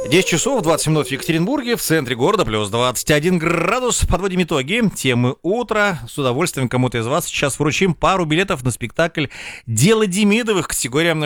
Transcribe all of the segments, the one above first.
10 часов 20 минут в Екатеринбурге, в центре города, плюс 21 градус. Подводим итоги темы утра. С удовольствием кому-то из вас сейчас вручим пару билетов на спектакль «Дело Демидовых» категориям на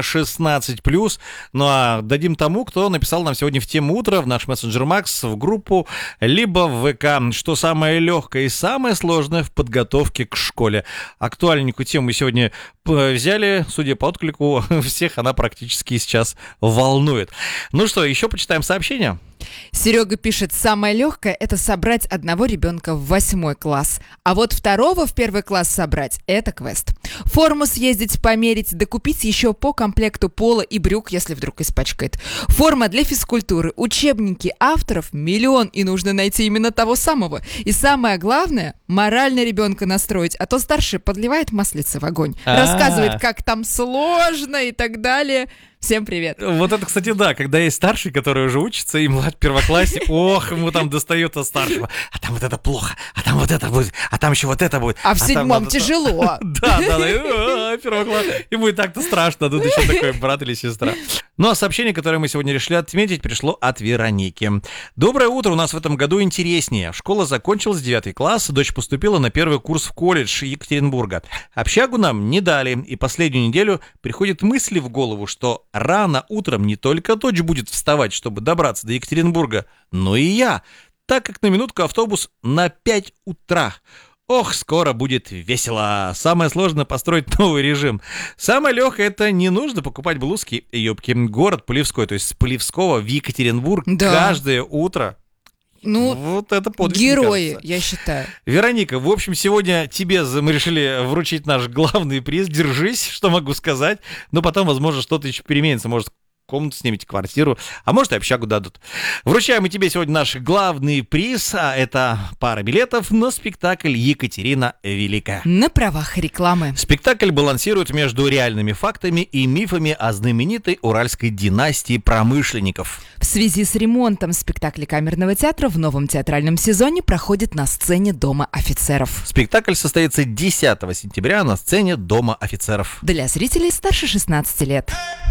16+. Ну а дадим тому, кто написал нам сегодня в тему утра в наш мессенджер Макс, в группу, либо в ВК, что самое легкое и самое сложное в подготовке к школе. Актуальненькую тему мы сегодня взяли, судя по отклику, всех она практически сейчас волнует. Ну что, еще почитаем сообщения. Серега пишет: самое легкое — это собрать одного ребенка в 8 класс, а вот второго в 1 класс собрать — это квест. Форму съездить, померить, докупить еще по комплекту пола и брюк, если вдруг испачкает. Форма для физкультуры, учебники авторов миллион, и нужно найти именно того самого. И самое главное — морально ребенка настроить, а то старший подливает маслица в огонь, рассказывает, как там сложно и так далее. Всем привет. Вот это, кстати, да, когда есть старший, который уже учится, и младший первоклассник, ох, ему там достает от старшего. А там вот это плохо, а там вот это будет, а там еще вот это будет. А в 7 тяжело. Да, первоклассник. Ему и так-то страшно, тут еще такой брат или сестра. Ну а сообщение, которое мы сегодня решили отметить, пришло от Вероники. Доброе утро, у нас в этом году интереснее. Школа закончилась, 9 класс, дочь поступила на первый курс в колледж Екатеринбурга. Общагу нам не дали, и последнюю неделю приходят мысли в голову, что рано утром не только дочь будет вставать, чтобы добраться до Екатеринбурга, но и я, так как на минутку автобус на 5 утра. Ох, скоро будет весело. Самое сложное — построить новый режим. Самое легкое — это не нужно покупать блузки и юбки. Город Полевской, то есть с Полевского в Екатеринбург каждое утро. Ну, вот это подвиг, герои, я считаю. Вероника, в общем, сегодня тебе мы решили вручить наш главный приз. Держись, что могу сказать. Но потом, возможно, что-то еще переменится. Может, комнату снимете, квартиру, а может и общагу дадут. Вручаем и тебе сегодня наш главный приз, а это пара билетов на спектакль «Екатерина Великая». На правах рекламы. Спектакль балансирует между реальными фактами и мифами о знаменитой уральской династии промышленников. В связи с ремонтом спектакля камерного театра в новом театральном сезоне проходит на сцене Дома офицеров. Спектакль состоится 10 сентября на сцене Дома офицеров. Для зрителей старше 16 лет.